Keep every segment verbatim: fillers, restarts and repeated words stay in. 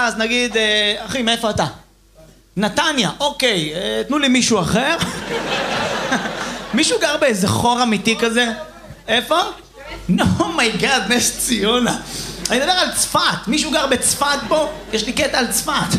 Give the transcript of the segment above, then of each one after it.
אז נגיד, אחי, מאיפה אתה? נתניה, אוקיי, תנו לי מישהו אחר. מישהו גר באיזה חור אמיתי כזה? איפה? נו מי גאד, נס ציונה. אני מדבר על צפת, מישהו גר בצפת פה? יש לי קטע על צפת.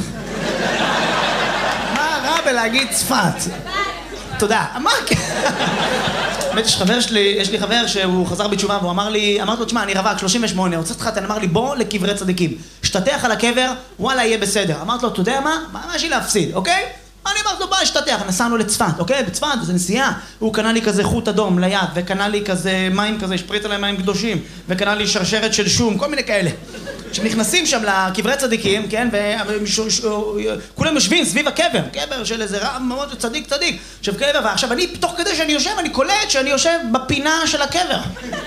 מה רע בלהגיד צפת? תודה. מה? באמת יש חבר שלי, יש לי חבר שהוא חזר בתשובה והוא אמר לי, אמרתי לו, תשמע, אני רווק, שלושים ושמונה, רוצה להתחתן, אמר לי, בוא לקברי צדיקים. שתתח על הקבר, וואלה, יהיה בסדר. אמרתי לו, אתה יודע מה? מה יש לי להפסיד, אוקיי? אני אמרתי לו, בוא, שתתח, נסענו לצפת, אוקיי? בצפת, זה נסיעה. הוא קנה לי כזה חוט אדום ליד, וקנה לי כזה מים כזה, שפריץ עליהם מים קדושים, וקנה לי שרשרת של שום, כל מיני כאלה. שנכנסים שם לקברי צדיקים, כן, וכולם יושבים סביב הקבר, קבר של איזה רב מאוד צדיק צדיק, עכשיו קבר, ועכשיו אני, תוך כדי שאני יושב, אני קולט שאני יושב בפינה של הקבר.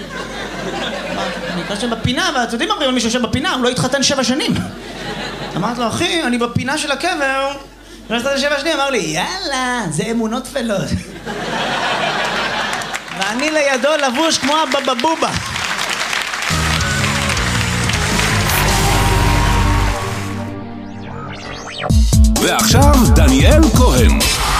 אני יושב בפינה, ואתם יודעים מה, מי שיושב בפינה, הוא לא התחתן שבע שנים. אמרתי לו, אחי, אני בפינה של הקבר, לא התחתן שבע שנים, אמר לי, יאללה, זה אמונות תפלות. ואני לידו לבוש כמו הבבבובה. ועכשיו דניאל כהן.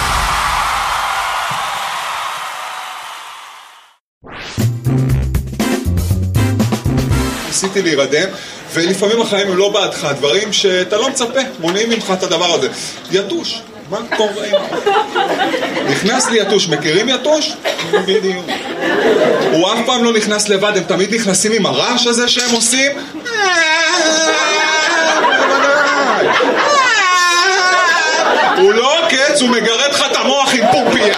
ניסיתי להירדם, ולפעמים החיים הם לא בעדך, דברים שאתה לא מצפה, מונעים ממך את הדבר הזה. יתוש, מה קורה? נכנס לי יתוש, מכירים יתוש? בדיוק. הוא אף פעם לא נכנס לבד, הם תמיד נכנסים עם הרעש הזה שהם עושים. הוא לא עוקץ, הוא מגרד לך את המוח עם פופיה.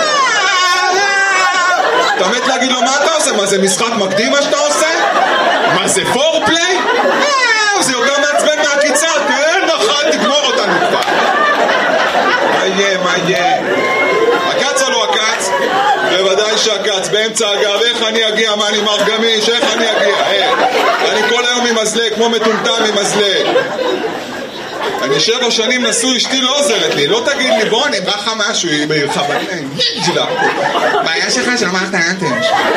אתה מת להגיד לו מה אתה עושה? מה זה משחק מקדים מה שאתה עושה? מה זה פורפליי? זה יותר מעצבן מהקיצה. תראה נחל, תגמור אותנו כבר. מה יהיה, מה יהיה? הקץ או לא הקץ? בוודאי שהקץ, באמצע הגב. איך אני אגיע? מה אני מר גמיש? איך אני אגיע? אני כל היום עם מזלג, כמו מטומטם עם מזלג. אני שבע שנים נשוי, אשתי לא עוזרת לי, לא תגיד לי, בוא נברח לך משהו, היא בעירך בניים, שלה. בעיה שלך שלא מערכת האנטם.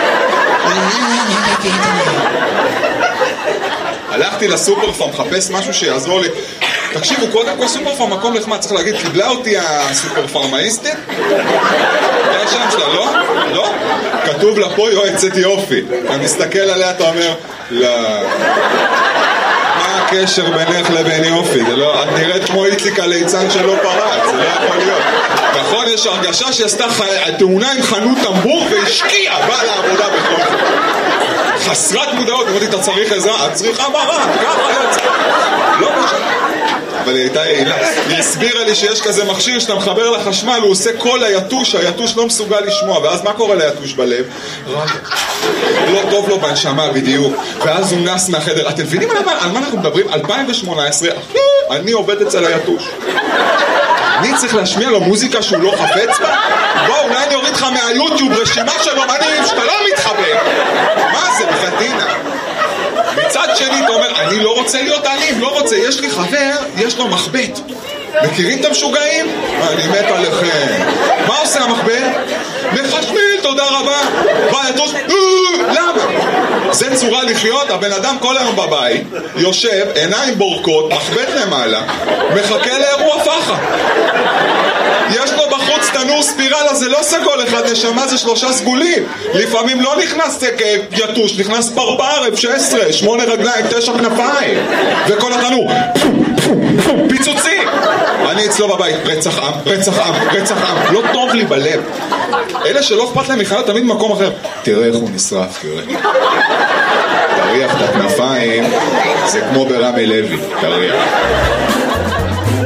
הלכתי לסופר פארם, מחפש משהו שיעזור לי. תקשיבו, קודם כל סופר פארם, מקום לחמד, צריך להגיד, קיבלה אותי הסופר פארמאיסטית? זה השם שלה, לא? לא? כתוב לה פה יועצת יופי. אתה מסתכל עליה, אתה אומר, לא... מה הקשר בינך לבין יופי? זה לא, את נראית כמו איציק הליצן שלא פרץ, זה לא יכול להיות. נכון, יש הרגשה שעשתה תאונה עם חנות טמבור והשקיעה, באה לעבודה בכל זאת. חסרת מודעות, אמרתי, אתה צריך עזרה, את צריכה מרה, ככה יצא. לא משנה. אבל היא הייתה יעילה. היא הסבירה לי שיש כזה מכשיר שאתה מחבר לחשמל, הוא עושה כל היתוש, היתוש לא מסוגל לשמוע, ואז מה קורה ליתוש בלב? לא טוב לו בנשמה בדיוק, ואז הוא נס מהחדר. אתם מבינים על מה אנחנו מדברים? אלפיים שמונה עשרה, אני עובד אצל היתוש. אני צריך להשמיע לו מוזיקה שהוא לא חפץ בה? בוא, אולי אני אוריד לך מהיוטיוב רשימה של אומנים שאתה לא מתחבר. מה זה בחתינה? מצד שני אתה אומר, אני לא רוצה להיות אלים, לא רוצה, יש לי חבר, יש לו מחבט. מכירים את המשוגעים? אני מת עליכם. מה עושה המחבט? מחשמל, תודה רבה. ביתוש, למה? זה צורה לחיות, הבן אדם כל היום בבית, יושב, עיניים בורקות, מחבט למעלה, מחכה לאירוע פחה. יש לו בחוץ תנור ספירלה, זה לא סגול אחד, נשמה זה שלושה סגולים. לפעמים לא נכנס יתוש, נכנס פרפר, אף שש עשרה, שמונה רגליים, תשע כנפיים. וכל התנור, פיצוצים. אני אצלו בבית, רצח עם, רצח עם, רצח עם, לא טוב לי בלב. אלה שלא אכפת להם בכלל תמיד במקום אחר. תראה איך הוא נשרף, תראה. תריח את הכנפיים, זה כמו ברמי לוי, תריח.